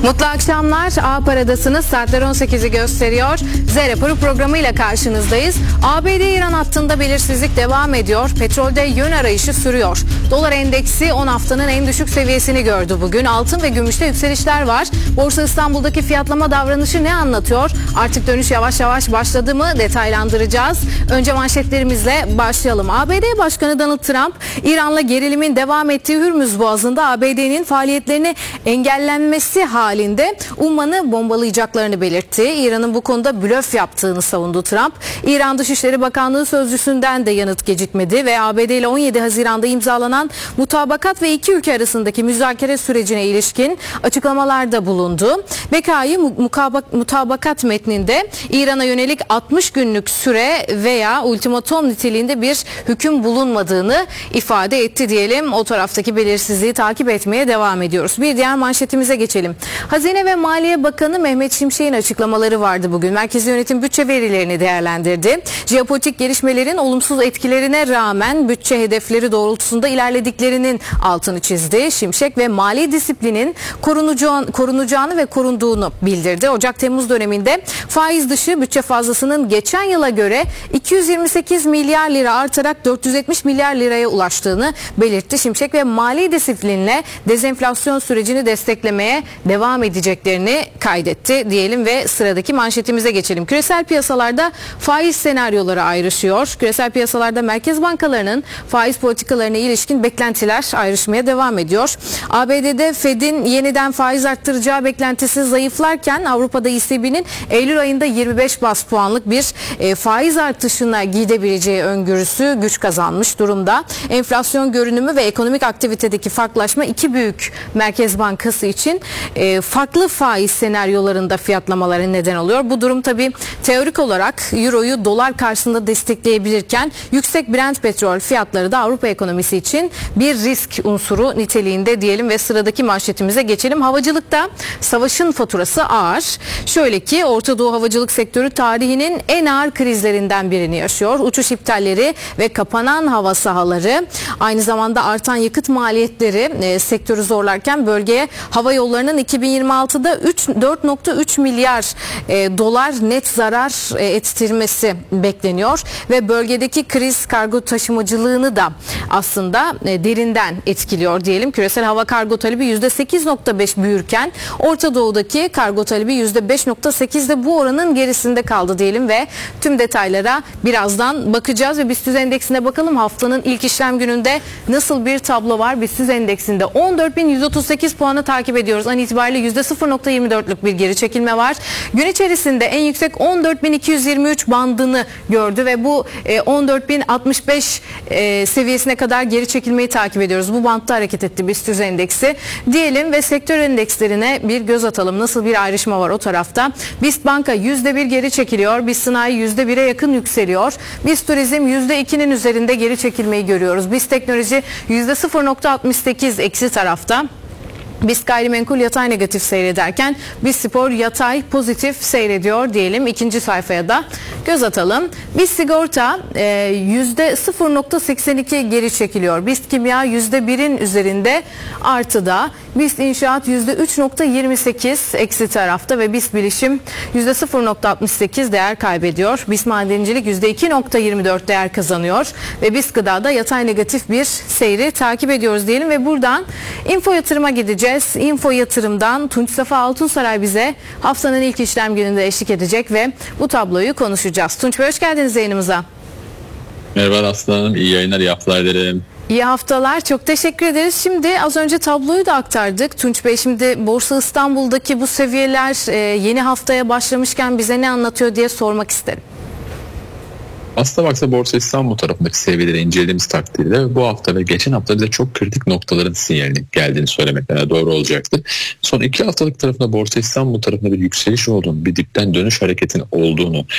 Mutlu akşamlar. A Paradasınız. Saatler 18'i gösteriyor. Z Raporu programıyla karşınızdayız. ABD-İran hattında belirsizlik devam ediyor. Petrolde yön arayışı sürüyor. Dolar endeksi 10 haftanın en düşük seviyesini gördü bugün. Altın ve gümüşte yükselişler var. Borsa İstanbul'daki fiyatlama davranışı ne anlatıyor? Artık dönüş yavaş yavaş başladı mı? Detaylandıracağız. Önce manşetlerimizle başlayalım. ABD Başkanı Donald Trump, İran'la gerilimin devam ettiği Hürmüz Boğazı'nda ABD'nin faaliyetlerini engellenmesi halinde Umman'ı bombalayacaklarını belirtti. İran'ın bu konuda blöf yaptığını savundu Trump. İran Dışişleri Bakanlığı sözcüsünden de yanıt gecikmedi ve ABD ile 17 Haziran'da imzalanan mutabakat ve iki ülke arasındaki müzakere sürecine ilişkin açıklamalarda bulundu. BK'yı mutabakat metninde İran'a yönelik 60 günlük süre veya ultimatom niteliğinde bir hüküm bulunmadığını ifade etti diyelim. O taraftaki belirsizliği takip etmeye devam ediyoruz. Bir diğer manşetimize geçelim. Hazine ve Maliye Bakanı Mehmet Şimşek'in açıklamaları vardı bugün. Merkezi Yönetim bütçe verilerini değerlendirdi. Jeopolitik gelişmelerin olumsuz etkilerine rağmen bütçe hedefleri doğrultusunda ilerlediklerinin altını çizdi. Şimşek ve mali disiplinin korunacağını ve korunduğunu bildirdi. Ocak-Temmuz döneminde faiz dışı bütçe fazlasının geçen yıla göre 228 milyar lira artarak 470 milyar liraya ulaştığını belirtti. Şimşek ve mali disiplinle dezenflasyon sürecini desteklemeye devam edeceklerini kaydetti diyelim ve sıradaki manşetimize geçelim. Küresel piyasalarda faiz senaryoları ayrışıyor. Küresel piyasalarda merkez bankalarının faiz politikalarına ilişkin beklentiler ayrışmaya devam ediyor. ABD'de Fed'in yeniden faiz arttıracağı beklentisi zayıflarken Avrupa'da ECB'nin Eylül ayında 25 bas puanlık bir faiz artışına gidebileceği öngörüsü güç kazanmış durumda. Enflasyon görünümü ve ekonomik aktivitedeki farklılaşma iki büyük merkez bankası için farklı faiz senaryolarında fiyatlamalara neden oluyor. Bu durum tabii teorik olarak Euro'yu dolar karşısında destekleyebilirken yüksek Brent petrol fiyatları da Avrupa ekonomisi için bir risk unsuru niteliğinde diyelim ve sıradaki manşetimize geçelim. Havacılıkta savaşın faturası ağır. Şöyle ki Orta Doğu havacılık sektörü tarihinin en ağır krizlerinden birini yaşıyor. Uçuş iptalleri ve kapanan hava sahaları, aynı zamanda artan yakıt maliyetleri sektörü zorlarken bölgeye hava yollarının 2026'da 4.3 milyar dolar net zarar ettirmesi bekleniyor ve bölgedeki kriz kargo taşımacılığını da aslında derinden etkiliyor diyelim. Küresel hava kargo talebi %8.5 büyürken Orta Doğu'daki kargo talebi %5.8'de bu oranın gerisinde kaldı diyelim ve tüm detaylara birazdan bakacağız ve BIST endeksine bakalım. Haftanın ilk işlem gününde nasıl bir tablo var? BIST endeksinde 14.138 puanı takip ediyoruz. An itibariyle %0.24'lük bir geri çekilme var. Gün içerisinde en yüksek 14.223 bandını gördü ve bu 14.065 seviyesine kadar geri çekilmeyi takip ediyoruz. Bu bantta hareket etti BIST endeksi diyelim ve sektör endekslerine bir göz atalım. Nasıl bir ayrışma var o tarafta? BIST Banka %1 geri çekiliyor. BIST Sanayi %1'e yakın yükseliyor. BIST Turizm %2'nin üzerinde geri çekilmeyi görüyoruz. BIST Teknoloji %0.68 eksi tarafta. BIST Gayrimenkul yatay negatif seyrederken BIST Spor yatay pozitif seyrediyor diyelim. İkinci sayfaya da göz atalım. BIST Sigorta %0.82 geri çekiliyor. BIST Kimya %1'in üzerinde artıda. BIST İnşaat %3.28 eksi tarafta ve BIST Bilişim %0.68 değer kaybediyor. BIST Madencilik %2.24 değer kazanıyor ve BIST Gıda'da yatay negatif bir seyri takip ediyoruz diyelim ve buradan Info Yatırım'a gideceğiz. Info Yatırım'dan Tunç Safa Altunsaray bize haftanın ilk işlem gününde eşlik edecek ve bu tabloyu konuşacağız. Tunç Bey, hoş geldiniz yayınımıza. Merhaba Aslanım, iyi yayınlar, iyi haftalar dilerim. İyi haftalar, çok teşekkür ederiz. Şimdi az önce tabloyu da aktardık. Tunç Bey, şimdi Borsa İstanbul'daki bu seviyeler yeni haftaya başlamışken bize ne anlatıyor diye sormak isterim. Aslına baksa Borsa İstanbul tarafındaki seviyeleri incelediğimiz takdirde bu hafta ve geçen hafta bize çok kritik noktaların sinyalinin geldiğini söylemek doğru olacaktır. Son 2 haftalık tarafında Borsa İstanbul tarafında bir yükseliş olduğunu, bir dipten dönüş hareketin olduğunu